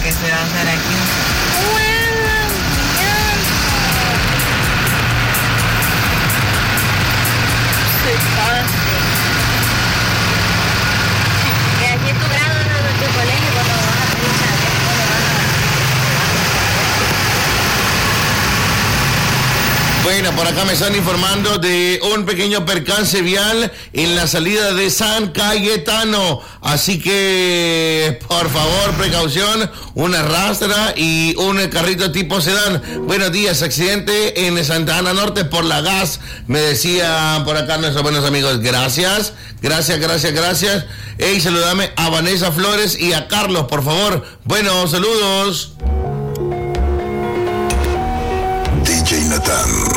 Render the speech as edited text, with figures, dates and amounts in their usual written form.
que se va a hacer aquí. Y aquí tu grado de tu colegio cuando vas a pedir chaleco, Bueno, por acá me están informando de un pequeño percance vial en la salida de San Cayetano. Así que, por favor, precaución, una rastra y un carrito tipo sedán. Buenos días, accidente en Santa Ana Norte por la gas. Me decían por acá nuestros buenos amigos. Gracias. Hey, saludame a Vanessa Flores y a Carlos, por favor. Bueno, saludos. DJ Natán.